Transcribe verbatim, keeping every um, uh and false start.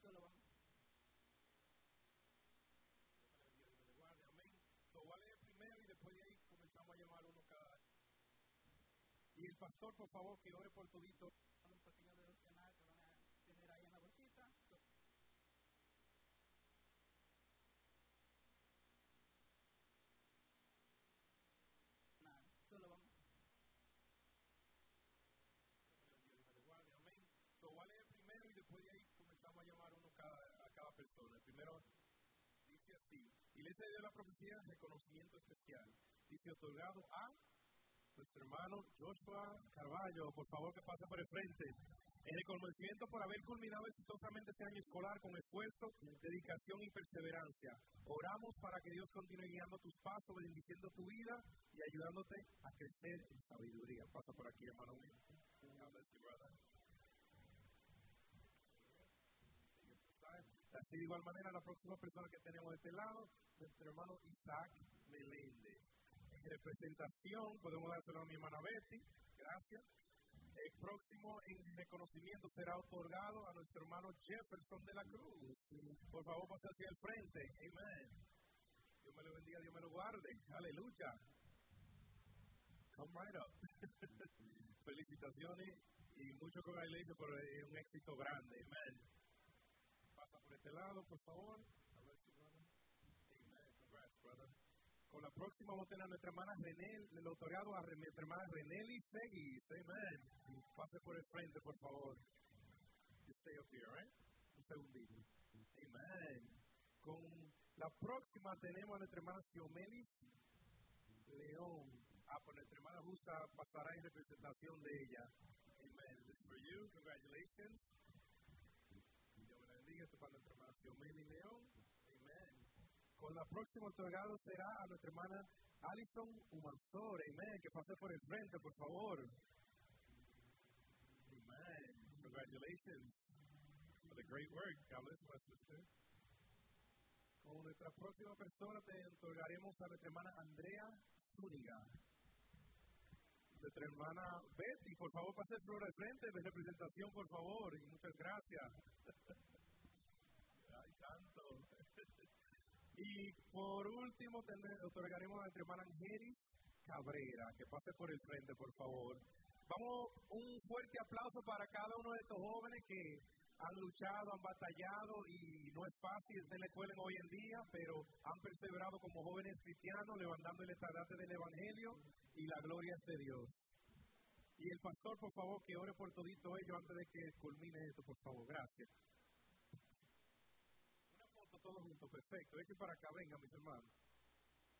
solo vamos. Y el pastor, por favor, que ore por todito. Un pequeño devocional que van a tener ahí en la bolsita. Nada, solo vamos. So, voy a leer primero y después de ahí comenzamos a llamar uno cada, a cada persona. El primero dice así: Iglesia de Dios de la Profecía, reconocimiento especial. Dice otorgado a nuestro hermano Joshua Carballo, por favor que pase por el frente. En reconocimiento por haber culminado exitosamente este año escolar con esfuerzo, dedicación y perseverancia. Oramos para que Dios continúe guiando tus pasos, bendiciendo tu vida y ayudándote a crecer en sabiduría. Pasa por aquí, hermano mío. Así de igual manera, la próxima persona que tenemos de este lado, nuestro hermano Isaac Meléndez. En representación, podemos dárselo a mi hermana Betty, gracias. El próximo en reconocimiento será otorgado a nuestro hermano Jefferson de la Cruz. Por favor, pase hacia el frente. Amén. Dios me lo bendiga, Dios me lo guarde. Aleluya. Come right up. Felicitaciones y mucho congratulations por un éxito grande. Amén. Pasa por este lado, por favor. A ver si brother. Amen. Congrats, brother. Con la próxima vamos a tener a nuestra hermana René, el otorgado a nuestra hermana Reneli Seguis. Amen. Pase por el frente, por favor. You stay up here, right? Un segundito. Amen. Con la próxima tenemos a nuestra hermana Xiomelis León. Ah, pues nuestra hermana Justa pasará en representación de ella. Amen. This is for you. Congratulations. Dios me bendiga. Esto para nuestra hermana Xiomelis León. Amen. Con la próxima otorgado será a nuestra hermana Alison Humansor. Amen. Que pase por el frente, por favor. Amen. Congratulations for the great work. God bless you, my sister. Con nuestra próxima persona te otorgaremos a nuestra hermana Andrea Zúñiga. Nuestra hermana Betty, por favor, pase por el frente de representación, por favor. Y muchas gracias. Ay, santo. Y por último, te otorgaremos a nuestra hermana Angelis Cabrera, que pase por el frente, por favor. Vamos, un fuerte aplauso para cada uno de estos jóvenes que han luchado, han batallado y no es fácil estar en la escuela hoy en día, pero han perseverado como jóvenes cristianos, levantando el estandarte del Evangelio y la gloria es de Dios. Y el pastor, por favor, que ore por todito ello antes de que culmine esto, por favor. Gracias. Todos juntos, perfecto. Echen para acá, venga, mis hermanos.